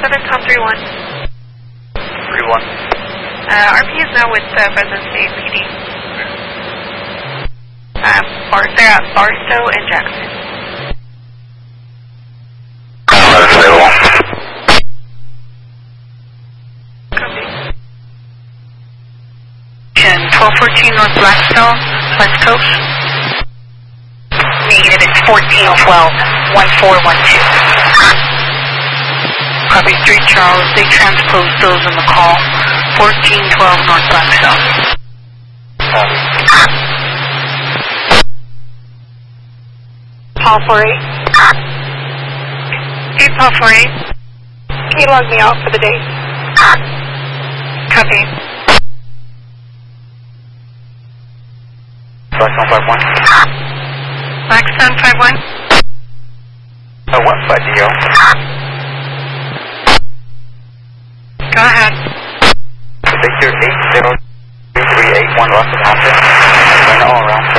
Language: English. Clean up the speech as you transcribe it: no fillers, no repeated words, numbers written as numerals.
Southern Tom 3-1. 3-1. RP is now with Fresno State PD. They're at Barstow and Jackson. Copy. 1214 North Blackstone, West Coast. Negative, it's 1412, 1412. Copy 3 Charles, they transposed those in the call. 1412 North Blackstone. Paul 48. Hey, Paul 48. Can you log me out for the day? Copy. Blackstone 5-1. Blackstone 5-1. 1 DO. Go ahead. Victor 80381 Rockford Hampton. Right now around